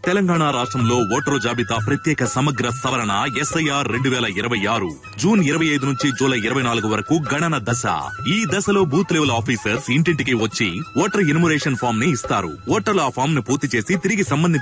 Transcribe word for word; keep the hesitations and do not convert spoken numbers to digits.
తెలంగాణ రాష్ట్రంలో ఓటరు జాబితా ప్రత్యేక సమగ్ర సవరణ ఎస్ఐఆర్ రెండు వేల ఇరవై ఆరు జూన్ ఇరవై ఐదు నుంచి జూలై ఇరవై నాలుగు వరకు గణన దశ. ఈ దశలో బూత్ లెవెల్ ఆఫీసర్స్ ఇంటింటికి వచ్చి ఓటర్ ఎన్యుమరేషన్ ఫామ్ ని ఇస్తారు. ఓటర్లు ఆ ఫామ్ ను పూర్తి చేసి తిరిగి సంబంధిత